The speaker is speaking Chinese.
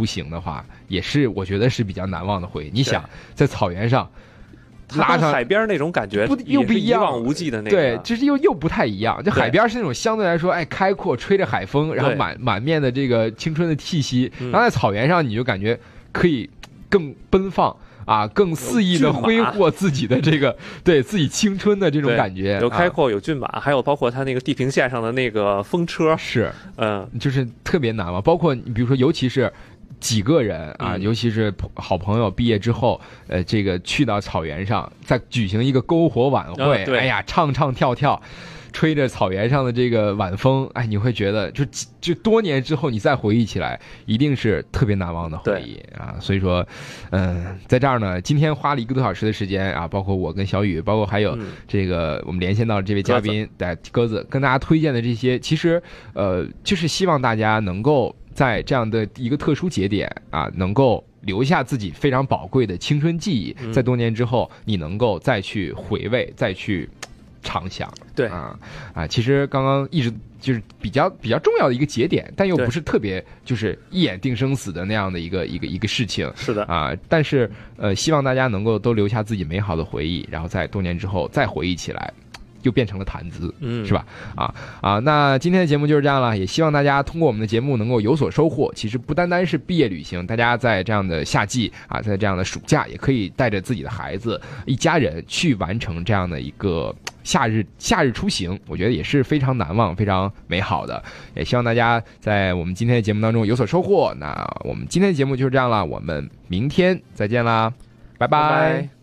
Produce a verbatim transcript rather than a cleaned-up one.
出行的话，也是我觉得是比较难忘的回忆。你想在草原上拉上海边那种感觉不又不一样， 一望无际的那个， 对，就是又又不太一样。就海边是那种相对来说，哎，开阔，吹着海风，然后满满面的这个青春的气息。然后在草原上，你就感觉可以更奔放啊，更肆意的挥霍自己的这个对自己青春的这种感觉。 有开阔，有骏马，还有包括它那个地平线上的那个风车， 是， 嗯， 就是特别难嘛。包括你比如说，尤其是。几个人啊，尤其是好朋友毕业之后，呃，这个去到草原上，再举行一个篝火晚会， 哦、 哎呀，唱唱跳跳，吹着草原上的这个晚风，哎，你会觉得就就多年之后你再回忆起来，一定是特别难忘的回忆啊。所以说，嗯、呃，在这儿呢，今天花了一个多小时的时间啊，包括我跟小雨，包括还有这个、嗯、我们连线到的这位嘉宾，对鸽子，跟大家推荐的这些，其实呃，就是希望大家能够。在这样的一个特殊节点啊，能够留下自己非常宝贵的青春记忆，在多年之后，你能够再去回味，再去畅想。 对啊啊，其实刚刚一直就是比较比较重要的一个节点，但又不是特别就是一眼定生死的那样的一个一个一个事情。 是的啊，但是呃，希望大家能够都留下自己美好的回忆，然后在多年之后再回忆起来。又变成了谈资， 嗯， 是吧？啊啊，那今天的节目就是这样了，也希望大家通过我们的节目能够有所收获。其实不单单是毕业旅行，大家在这样的夏季啊，在这样的暑假，也可以带着自己的孩子、一家人去完成这样的一个夏日夏日出行，我觉得也是非常难忘、非常美好的。也希望大家在我们今天的节目当中有所收获。那我们今天的节目就是这样了，我们明天再见啦，拜拜。 拜拜。